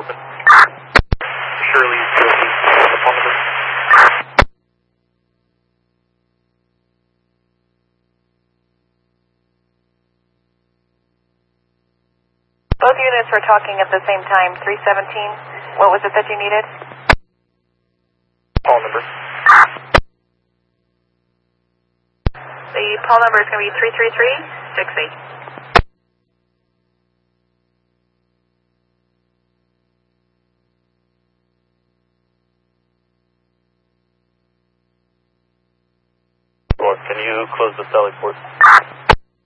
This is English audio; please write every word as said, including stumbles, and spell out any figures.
open. Shirley, Shirley, the phone number. Both units were talking at the same time, three seventeen. What was it that you needed? Call number. The call number is going to be three three three six eight. Can you close the Sally port?